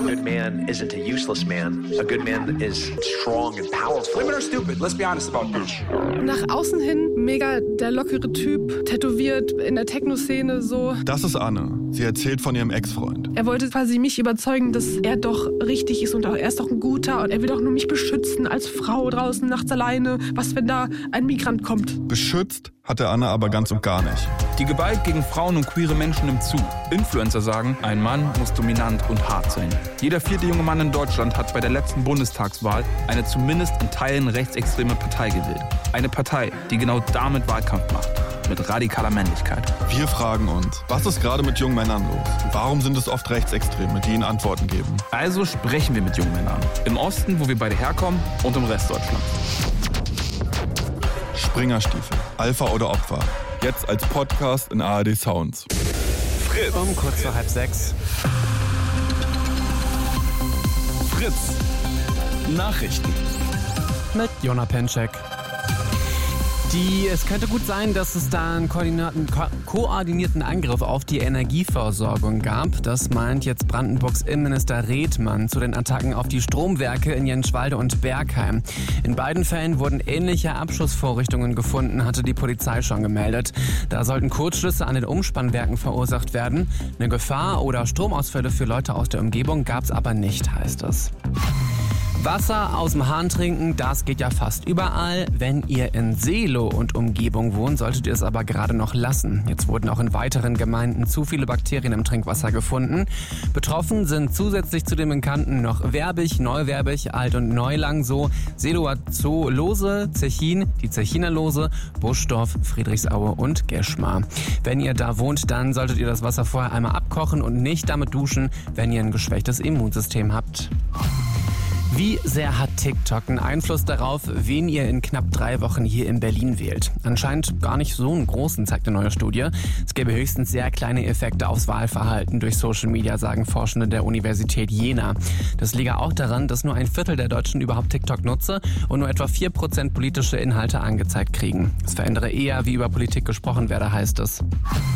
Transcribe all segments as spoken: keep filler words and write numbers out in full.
good man isn't a useless man. A good man is strong and powerful. Women are stupid. Let's be honest about this. Nach außen hin mega der lockere Typ, tätowiert in der Techno-Szene so. Das ist Anne. Sie erzählt von ihrem Ex-Freund. Er wollte quasi mich überzeugen, dass er doch richtig ist und auch, er ist doch ein guter und er will doch nur mich beschützen als Frau draußen nachts alleine. Was, wenn da ein Migrant kommt? Beschützt hat er Anne aber ganz und gar nicht. Die Gewalt gegen Frauen und queere Menschen nimmt zu. Influencer sagen, ein Mann muss dominant und hart sein. Jeder vierte junge Mann in Deutschland hat bei der letzten Bundestagswahl eine zumindest in Teilen rechtsextreme Partei gewählt. Eine Partei, die genau damit Wahlkampf macht. Mit radikaler Männlichkeit. Wir fragen uns, was ist gerade mit jungen Männern los? Warum sind es oft Rechtsextreme, die ihnen Antworten geben? Also sprechen wir mit jungen Männern. Im Osten, wo wir beide herkommen, und im Rest Deutschlands. Springerstiefel, Alpha oder Opfer. Jetzt als Podcast in A R D Sounds. Fritz. Um kurz vor halb sechs. Fritz. Nachrichten. Mit Jona Penczek. Die, es könnte gut sein, dass es da einen koordinierten, ko- koordinierten Angriff auf die Energieversorgung gab. Das meint jetzt Brandenburgs Innenminister Redmann zu den Attacken auf die Stromwerke in Jenschwalde und Bergheim. In beiden Fällen wurden ähnliche Abschussvorrichtungen gefunden, hatte die Polizei schon gemeldet. Da sollten Kurzschlüsse an den Umspannwerken verursacht werden. Eine Gefahr oder Stromausfälle für Leute aus der Umgebung gab es aber nicht, heißt es. Wasser aus dem Hahn trinken, das geht ja fast überall. Wenn ihr in Seelow und Umgebung wohnt, solltet ihr es aber gerade noch lassen. Jetzt wurden auch in weiteren Gemeinden zu viele Bakterien im Trinkwasser gefunden. Betroffen sind zusätzlich zu den Bekannten noch Werbig, Neuwerbig, Alt- und Neulang, Seelower Zoo, Lose, Zechin, die Zechiner Lose, Buschdorf, Friedrichsaue und Geschmar. Wenn ihr da wohnt, dann solltet ihr das Wasser vorher einmal abkochen und nicht damit duschen, wenn ihr ein geschwächtes Immunsystem habt. Wie sehr hat TikTok einen Einfluss darauf, wen ihr in knapp drei Wochen hier in Berlin wählt? Anscheinend gar nicht so einen großen, zeigt eine neue Studie. Es gäbe höchstens sehr kleine Effekte aufs Wahlverhalten durch Social Media, sagen Forschende der Universität Jena. Das liege auch daran, dass nur ein Viertel der Deutschen überhaupt TikTok nutze und nur etwa vier Prozent politische Inhalte angezeigt kriegen. Es verändere eher, wie über Politik gesprochen werde, heißt es.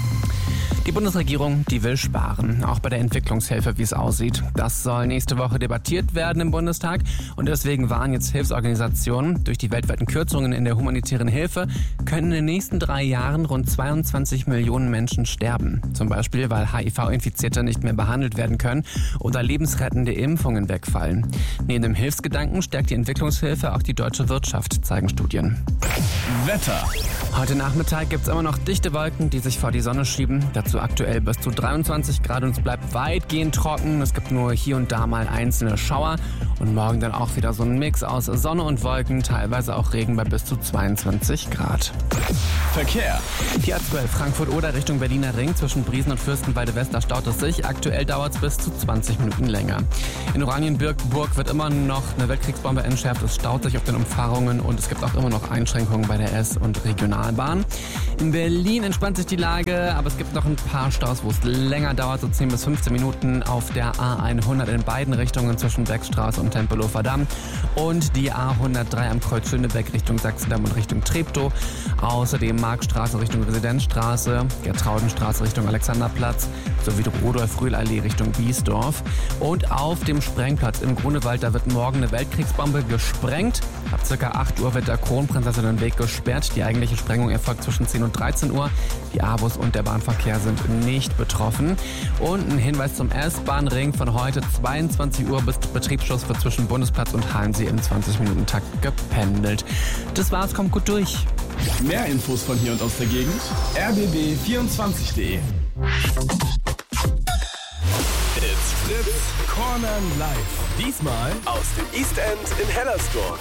Die Bundesregierung, die will sparen, auch bei der Entwicklungshilfe, wie es aussieht. Das soll nächste Woche debattiert werden im Bundestag und deswegen warnen jetzt Hilfsorganisationen, durch die weltweiten Kürzungen in der humanitären Hilfe können in den nächsten drei Jahren rund zweiundzwanzig Millionen Menschen sterben. Zum Beispiel, weil H I V-Infizierte nicht mehr behandelt werden können oder lebensrettende Impfungen wegfallen. Neben dem Hilfsgedanken stärkt die Entwicklungshilfe auch die deutsche Wirtschaft, zeigen Studien. Wetter. Heute Nachmittag gibt es immer noch dichte Wolken, die sich vor die Sonne schieben. Dazu aktuell bis zu dreiundzwanzig Grad und es bleibt weitgehend trocken. Es gibt nur hier und da mal einzelne Schauer. Und morgen dann auch wieder so ein Mix aus Sonne und Wolken, teilweise auch Regen bei bis zu zweiundzwanzig Grad. Verkehr. Die A zwölf Frankfurt-Oder Richtung Berliner Ring zwischen Briesen und Fürstenwalde West, da staut es sich. Aktuell dauert es bis zu zwanzig Minuten länger. In Oranienburg wird immer noch eine Weltkriegsbombe entschärft. Es staut sich auf den Umfahrungen und es gibt auch immer noch Einschränkungen bei der S- und Regionalbahn. In Berlin entspannt sich die Lage, aber es gibt noch ein paar Staus, wo es länger dauert, so zehn bis fünfzehn Minuten auf der A hundert in beiden Richtungen zwischen Beckstraße und Tempelhofer Damm und die A hundertdrei am Kreuz Schönebeck Richtung Sachsendamm und Richtung Treptow. Außerdem Marktstraße Richtung Residenzstraße, Gertraudenstraße Richtung Alexanderplatz sowie Rudolf-Rühl-Allee Richtung Biesdorf. Und auf dem Sprengplatz im Grunewald, da wird morgen eine Weltkriegsbombe gesprengt. Ab ca. acht Uhr wird der Kronprinzessinnenweg gesperrt. Die eigentliche Sprengung erfolgt zwischen zehn und dreizehn Uhr. Die A Bus und der Bahnverkehr sind nicht betroffen. Und ein Hinweis zum S-Bahn-Ring von heute zweiundzwanzig Uhr bis Betriebsschluss wird zwischen Bundesplatz und Halensee im zwanzig-Minuten-Takt gependelt. Das war's, kommt gut durch. Mehr Infos von hier und aus der Gegend. r b b vierundzwanzig punkt d e. It's Fritz Corner Live. Diesmal aus dem East End in Hellersdorf.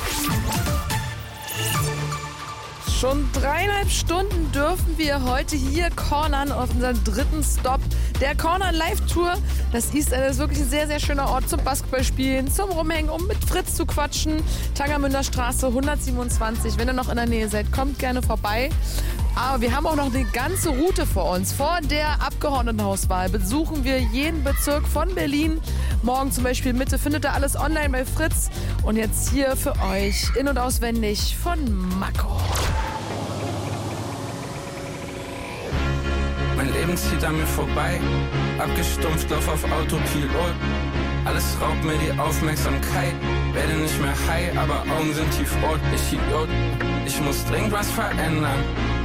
Schon dreieinhalb Stunden dürfen wir heute hier cornern auf unseren dritten Stop der Corner Live Tour. Das East End ist wirklich ein sehr, sehr schöner Ort zum Basketballspielen, zum Rumhängen, um mit Fritz zu quatschen. Tangermünder Straße hundertsiebenundzwanzig. Wenn ihr noch in der Nähe seid, kommt gerne vorbei. Aber wir haben auch noch eine ganze Route vor uns. Vor der Abgeordnetenhauswahl besuchen wir jeden Bezirk von Berlin. Morgen zum Beispiel Mitte findet ihr alles online bei Fritz. Und jetzt hier für euch in- und auswendig von Mako. Mein Leben zieht an mir vorbei, abgestumpft, lauf auf Autopilot. Alles raubt mir die Aufmerksamkeit. Werde nicht mehr high, aber Augen sind tiefrot. Ich Idiot, ich muss dringend was verändern.